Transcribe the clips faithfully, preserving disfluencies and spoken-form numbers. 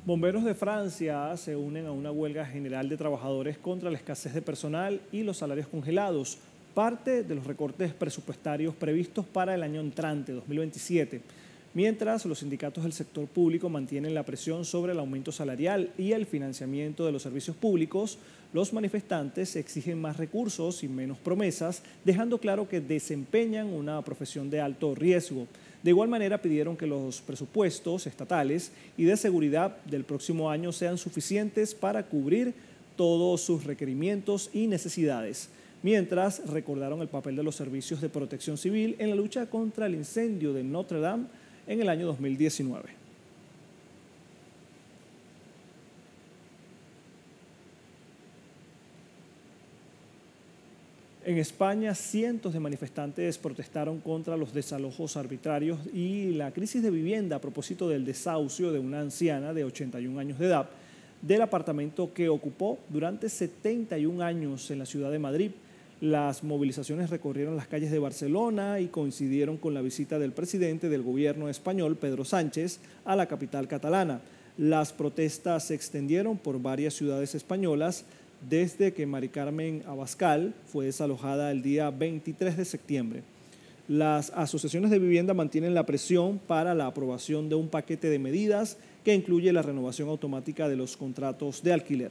Bomberos de Francia se unen a una huelga general de trabajadores contra la escasez de personal y los salarios congelados, parte de los recortes presupuestarios previstos para el año entrante, dos mil veintisiete. Mientras los sindicatos del sector público mantienen la presión sobre el aumento salarial y el financiamiento de los servicios públicos, los manifestantes exigen más recursos y menos promesas, dejando claro que desempeñan una profesión de alto riesgo. De igual manera pidieron que los presupuestos estatales y de seguridad del próximo año sean suficientes para cubrir todos sus requerimientos y necesidades. Mientras recordaron el papel de los servicios de protección civil en la lucha contra el incendio de Notre Dame en el año dos mil diecinueve. En España, cientos de manifestantes protestaron contra los desalojos arbitrarios y la crisis de vivienda a propósito del desahucio de una anciana de ochenta y un años de edad del apartamento que ocupó durante setenta y un años en la ciudad de Madrid. Las movilizaciones recorrieron las calles de Barcelona y coincidieron con la visita del presidente del gobierno español, Pedro Sánchez, a la capital catalana. Las protestas se extendieron por varias ciudades españolas desde que Mari Carmen Abascal fue desalojada el día veintitrés de septiembre. Las asociaciones de vivienda mantienen la presión para la aprobación de un paquete de medidas que incluye la renovación automática de los contratos de alquiler.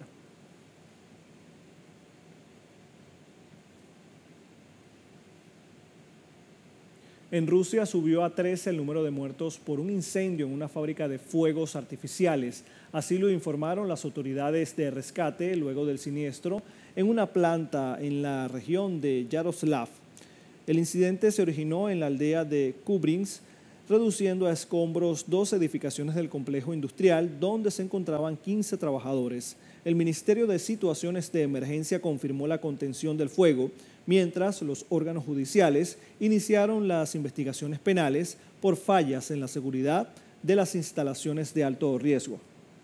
En Rusia subió a trece el número de muertos por un incendio en una fábrica de fuegos artificiales. Así lo informaron las autoridades de rescate luego del siniestro en una planta en la región de Yaroslav. El incidente se originó en la aldea de Kubrins, reduciendo a escombros dos edificaciones del complejo industrial donde se encontraban quince trabajadores. El Ministerio de Situaciones de Emergencia confirmó la contención del fuego, mientras los órganos judiciales iniciaron las investigaciones penales por fallas en la seguridad de las instalaciones de alto riesgo.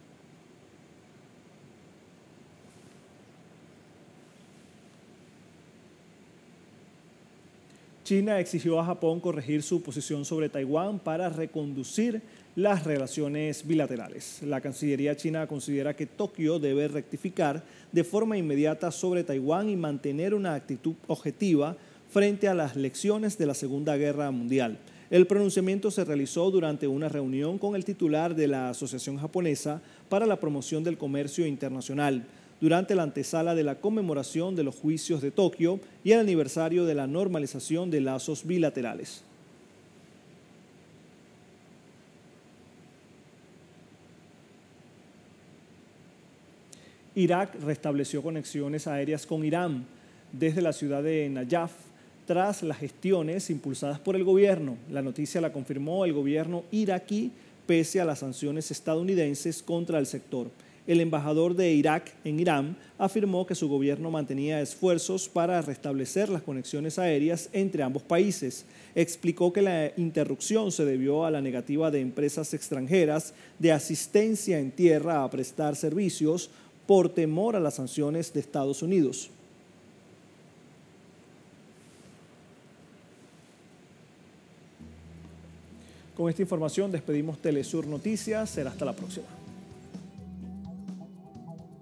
China exigió a Japón corregir su posición sobre Taiwán para reconducir las relaciones bilaterales. La Cancillería china considera que Tokio debe rectificar de forma inmediata sobre Taiwán y mantener una actitud objetiva frente a las lecciones de la Segunda Guerra Mundial. El pronunciamiento se realizó durante una reunión con el titular de la Asociación Japonesa para la Promoción del Comercio Internacional, durante la antesala de la conmemoración de los juicios de Tokio y el aniversario de la normalización de lazos bilaterales. Irak restableció conexiones aéreas con Irán desde la ciudad de Nayaf tras las gestiones impulsadas por el gobierno. La noticia la confirmó el gobierno iraquí pese a las sanciones estadounidenses contra el sector. El embajador de Irak en Irán afirmó que su gobierno mantenía esfuerzos para restablecer las conexiones aéreas entre ambos países. Explicó que la interrupción se debió a la negativa de empresas extranjeras de asistencia en tierra a prestar servicios por temor a las sanciones de Estados Unidos. Con esta información despedimos Telesur Noticias. Será hasta la próxima.